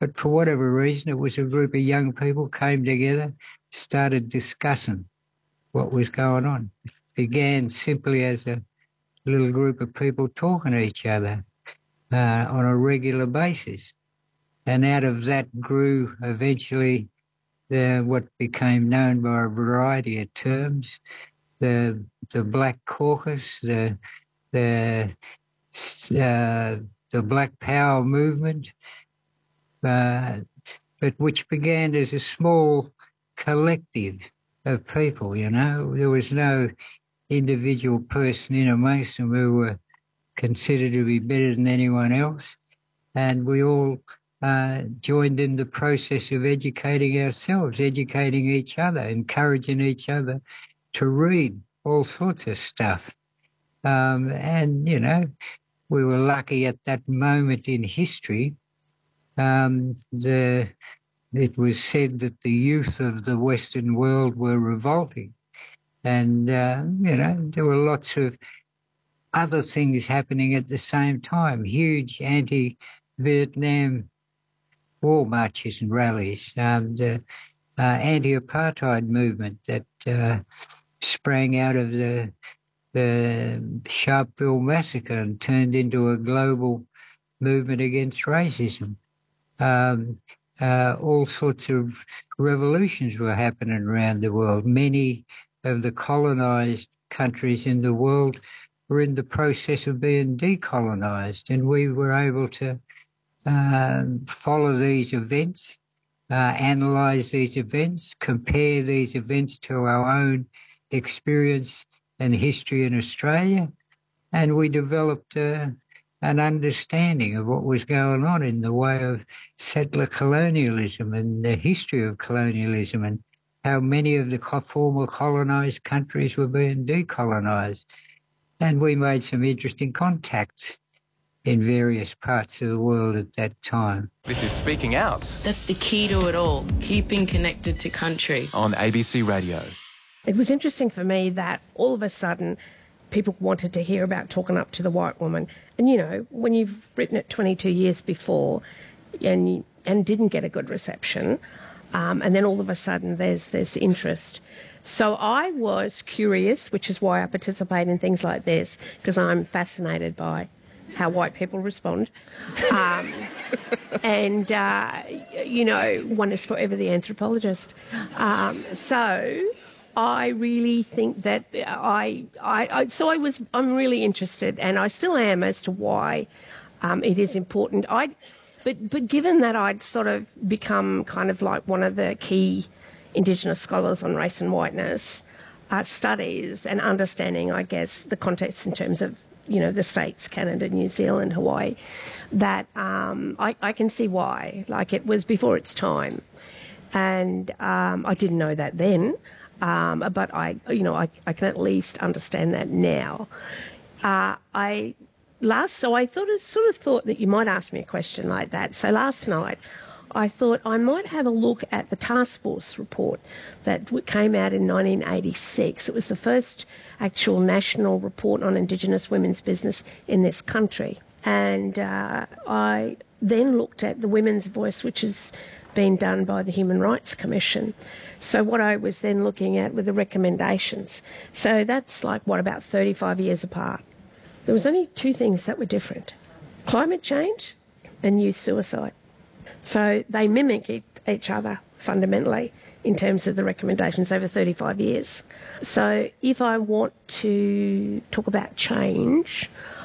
But for whatever reason, it was a group of young people came together, started discussing what was going on. It began simply as a little group of people talking to each other on a regular basis. And out of that grew eventually what became known by a variety of terms, the Black Caucus, the Black Power movement, but which began as a small collective of people, you know. There was no individual person in amongst them who were considered to be better than anyone else. And we all joined in the process of educating ourselves, educating each other, encouraging each other to read all sorts of stuff. And, you know, we were lucky at that moment in history. It was said that the youth of the Western world were revolting. And, you know, there were lots of other things happening at the same time, huge anti-Vietnam war marches and rallies, the anti-apartheid movement that sprang out of the Sharpeville massacre and turned into a global movement against racism. All sorts of revolutions were happening around the world. Many of the colonized countries in the world were in the process of being decolonized, and we were able to follow these events, analyze these events, compare these events to our own experience and history in Australia, and we developed an understanding of what was going on in the way of settler colonialism and the history of colonialism and how many of the former colonised countries were being decolonised. And we made some interesting contacts in various parts of the world at that time. This is Speaking Out. That's the key to it all, keeping connected to country. On ABC Radio. It was interesting for me that all of a sudden people wanted to hear about talking up to the white woman. And, you know, when you've written it 22 years before and didn't get a good reception, and then all of a sudden there's this interest. So I was curious, which is why I participate in things like this, because I'm fascinated by how white people respond. And, you know, one is forever the anthropologist. So I really think that I'm really interested, and I still am, as to why it is important. But given that I'd sort of become kind of like one of the key Indigenous scholars on race and whiteness, studies and understanding, I guess, the context in terms of, you know, the states, Canada, New Zealand, Hawaii, that I can see why. Like, it was before its time. And I didn't know that then, but I can at least understand that now. So I thought that you might ask me a question like that. So last night I thought I might have a look at the task force report that came out in 1986. It was the first actual national report on Indigenous women's business in this country. And I then looked at the Women's Voice, which has been done by the Human Rights Commission. So what I was then looking at were the recommendations. So that's like, about 35 years apart. There was only two things that were different: climate change and youth suicide. So they mimic each other fundamentally in terms of the recommendations over 35 years. So if I want to talk about change,